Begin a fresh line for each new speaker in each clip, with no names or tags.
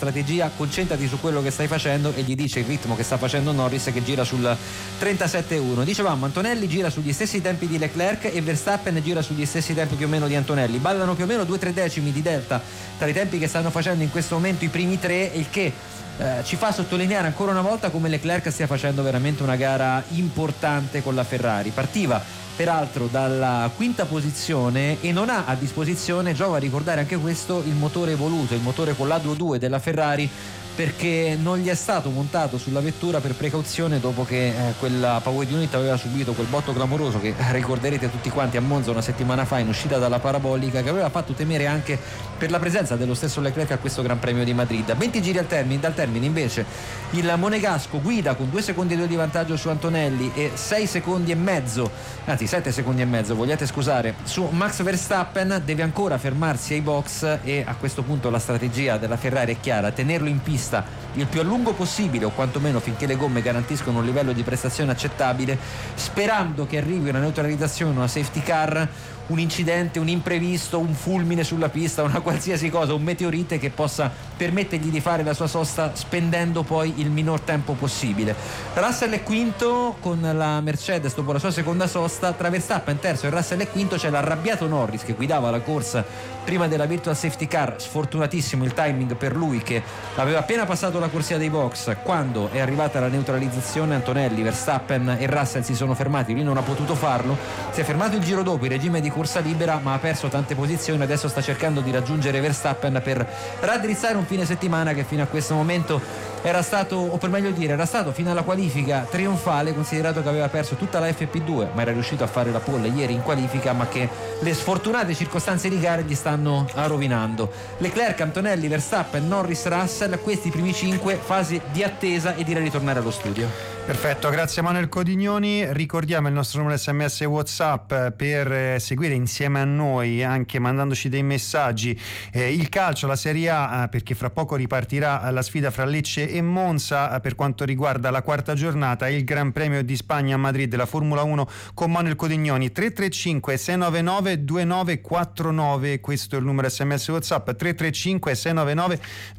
strategia, concentrati su quello che stai facendo, e gli dice il ritmo che sta facendo Norris, che gira sul 37,1. Dicevamo, Antonelli gira sugli stessi tempi di Leclerc e Verstappen gira sugli stessi tempi più o meno di Antonelli, ballano più o meno 2-3 decimi di delta tra i tempi che stanno facendo in questo momento i primi tre, il che ci fa sottolineare ancora una volta come Leclerc stia facendo veramente una gara importante con la Ferrari. Partiva peraltro dalla quinta posizione e non ha a disposizione, giova a ricordare anche questo, il motore evoluto, il motore con l'A22 della Ferrari, perché non gli è stato montato sulla vettura per precauzione dopo che quella Power Unit aveva subito quel botto clamoroso che ricorderete tutti quanti a Monza una settimana fa in uscita dalla parabolica, che aveva fatto temere anche per la presenza dello stesso Leclerc a questo Gran Premio di Madrid. 20 giri dal termine invece il monegasco guida con 2 secondi e 2 di vantaggio su Antonelli e 6 secondi e mezzo, anzi 7 secondi e mezzo, vogliate scusare, su Max Verstappen. Deve ancora fermarsi ai box e a questo punto la strategia della Ferrari è chiara: tenerlo in pista il più a lungo possibile, o quantomeno finché le gomme garantiscono un livello di prestazione accettabile, sperando che arrivi una neutralizzazione, una safety car, un incidente, un imprevisto, un fulmine sulla pista, una qualsiasi cosa, un meteorite che possa permettergli di fare la sua sosta spendendo poi il minor tempo possibile. Russell è quinto con la Mercedes dopo la sua seconda sosta, tra Verstappen terzo e Russell è quinto c'è l'arrabbiato Norris che guidava la corsa prima della virtual safety car. Sfortunatissimo il timing per lui, che aveva appena passato la corsia dei box quando è arrivata la neutralizzazione. Antonelli, Verstappen e Russell si sono fermati, lui non ha potuto farlo, si è fermato il giro dopo in regime di corsa libera, ma ha perso tante posizioni. Adesso sta cercando di raggiungere Verstappen per raddrizzare un fine settimana che fino a questo momento era stato, o per meglio dire era stato fino alla qualifica trionfale, considerato che aveva perso tutta la FP2 ma era riuscito a fare la pole ieri in qualifica, ma che le sfortunate circostanze di gara gli stanno rovinando. Leclerc, Antonelli, Verstappen, Norris, Russell, questi primi 5, fase di attesa e direi ritornare allo studio.
Perfetto, grazie Manuel Codignoni. Ricordiamo il nostro numero SMS e WhatsApp per seguire insieme a noi, anche mandandoci dei messaggi, il calcio, la Serie A, perché fra poco ripartirà la sfida fra Lecce e Monza per quanto riguarda la quarta giornata, il Gran Premio di Spagna a Madrid, la Formula 1 con Manuel Codignoni. 335 699 2949, questo è il numero SMS e WhatsApp, 335 699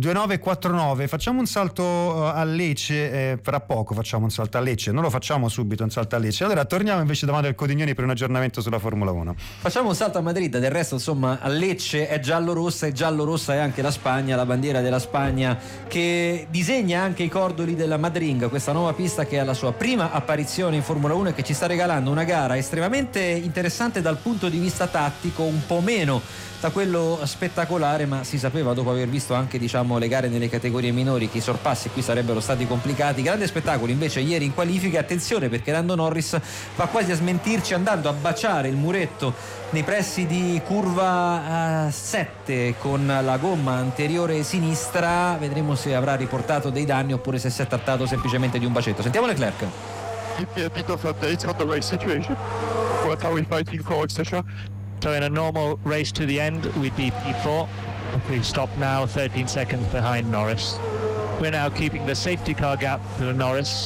2949. Facciamo un salto a Lecce, fra poco facciamo un salto a Lecce, non lo facciamo subito un salto a Lecce, allora torniamo invece da Manuel Codignoni per un aggiornamento sulla Formula 1.
Facciamo un salto a Madrid, del resto insomma a Lecce è giallo-rossa e giallo-rossa è anche la Spagna, la bandiera della Spagna che disegna anche i cordoli della Madrid, questa nuova pista che ha la sua prima apparizione in Formula 1 e che ci sta regalando una gara estremamente interessante dal punto di vista tattico, un po' meno da quello spettacolare, ma si sapeva dopo aver visto anche le gare nelle categorie minori che i sorpassi qui sarebbero stati complicati. Grande spettacolo invece ieri in qualifica, attenzione perché Lando Norris va quasi a smentirci andando a baciare il muretto nei pressi di curva 7 con la gomma anteriore sinistra. Vedremo se avrà riportato dei danni oppure se si è trattato semplicemente di un bacetto. Sentiamo Leclerc.
Give me a bit of update on the race situation. What are we fighting for, etc.
So in a normal race to the end, we'd be P4. We stop now 13 seconds behind Norris. We're now keeping the safety car gap to Norris.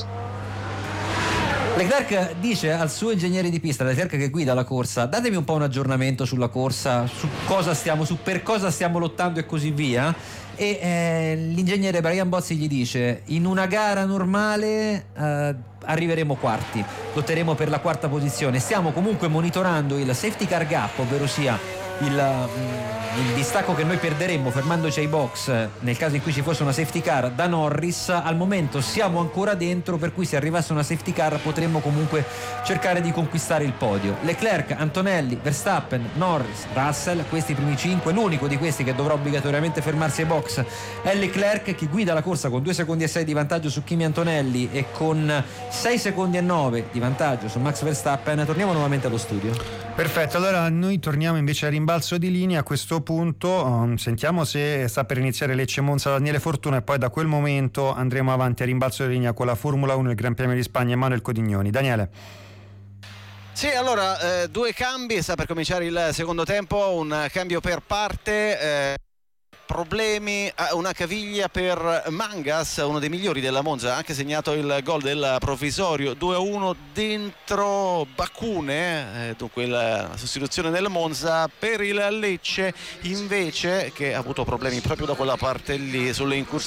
Leclerc dice al suo ingegnere di pista, Leclerc che guida la corsa: datemi un po' un aggiornamento sulla corsa, per cosa stiamo lottando e così via. E l'ingegnere Brian Bozzi gli dice: in una gara normale arriveremo quarti, lotteremo per la quarta posizione, stiamo comunque monitorando il safety car gap, ovvero sia il distacco che noi perderemmo fermandoci ai box nel caso in cui ci fosse una safety car da Norris. Al momento siamo ancora dentro, per cui se arrivasse una safety car potremmo comunque cercare di conquistare il podio. Leclerc, Antonelli, Verstappen, Norris, Russell, questi primi 5. L'unico di questi che dovrà obbligatoriamente fermarsi ai box è Leclerc, che guida la corsa con 2 secondi e 6 di vantaggio su Kimi Antonelli e con 6 secondi e 9 di vantaggio su Max Verstappen. Torniamo nuovamente allo studio.
Perfetto, allora noi torniamo invece a rimbalzo di linea. A questo punto sentiamo se sta per iniziare Lecce Monza Daniele Fortuna e poi da quel momento andremo avanti a rimbalzo di linea con la Formula 1 e il Gran Premio di Spagna. Manuel Codignoni. Daniele.
Sì, allora 2 cambi, sta per cominciare il secondo tempo, un cambio per parte. Problemi, una caviglia per Mangas, uno dei migliori della Monza, ha anche segnato il gol del provvisorio 2-1 dentro Bacune, dunque la sostituzione del Monza. Per il Lecce invece, che ha avuto problemi proprio da quella parte lì sulle incursioni